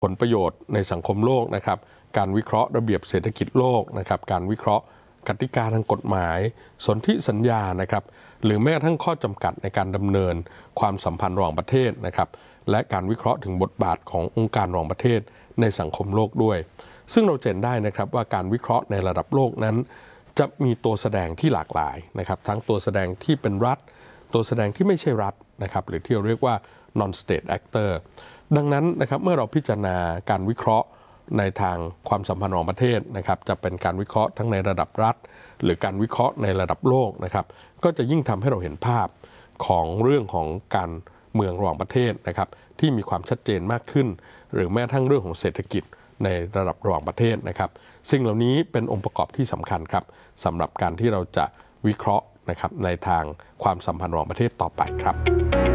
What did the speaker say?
ผลประโยชน์ในสังคมโลกนะครับการวิเคราะห์ระเบียบเศรษฐกิจโลกนะครับการวิเคราะห์กติกาทางกฎหมายสนธิสัญญานะครับหรือแม้กระทั่งข้อจำกัดในการดำเนินความสัมพันธ์ระหว่างประเทศนะครับและการวิเคราะห์ถึงบทบาทขององค์การระหว่างประเทศในสังคมโลกด้วยซึ่งเราเห็นได้นะครับว่าการวิเคราะห์ในระดับโลกนั้นจะมีตัวแสดงที่หลากหลายนะครับทั้งตัวแสดงที่เป็นรัฐตัวแสดงที่ไม่ใช่รัฐนะครับหรือที่เราเรียกว่า non state actor ดังนั้นนะครับเมื่อเราพิจารณาการวิเคราะห์ในทางความสัมพันธ์ระหว่างประเทศนะครับจะเป็นการวิเคราะห์ทั้งในระดับรัฐหรือการวิเคราะห์ในระดับโลกนะครับก็จะยิ่งทำให้เราเห็นภาพของเรื่องของการเมืองระหว่างประเทศนะครับที่มีความชัดเจนมากขึ้นหรือแม้ทั้งเรื่องของเศรษฐกิจในระดับระหว่างประเทศนะครับสิ่งเหล่านี้เป็นองค์ประกอบที่สำคัญครับสำหรับการที่เราจะวิเคราะห์นะครับในทางความสัมพันธ์ระหว่างประเทศต่อไปครับ